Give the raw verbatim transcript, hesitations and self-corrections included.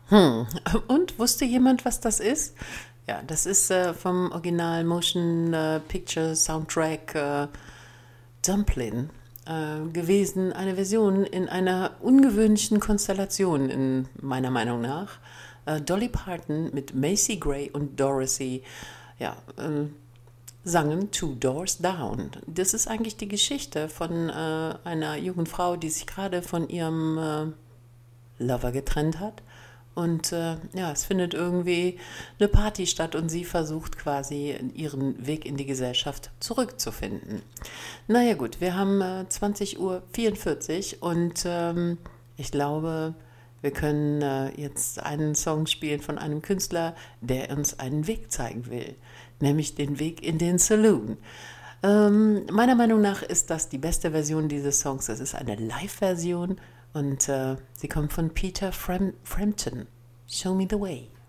Hm. Und wusste jemand, was das ist? Ja, das ist äh, vom Original Motion äh, Picture Soundtrack äh, Dumplin äh, gewesen. Eine Version in einer ungewöhnlichen Konstellation, in meiner Meinung nach. Äh, Dolly Parton mit Macy Gray und Dorothy, ja, äh, sangen Two Doors Down. Das ist eigentlich die Geschichte von äh, einer jungen Frau, die sich gerade von ihrem äh, Lover getrennt hat. Und äh, ja, es findet irgendwie eine Party statt und sie versucht quasi ihren Weg in die Gesellschaft zurückzufinden. Naja gut, wir haben äh, zwanzig Uhr vierundvierzig und ähm, ich glaube, wir können äh, jetzt einen Song spielen von einem Künstler, der uns einen Weg zeigen will, nämlich den Weg in den Saloon. Ähm, meiner Meinung nach ist das die beste Version dieses Songs. Es ist eine Live-Version und äh, sie kommt von Peter Fram- Frampton. Show me the way.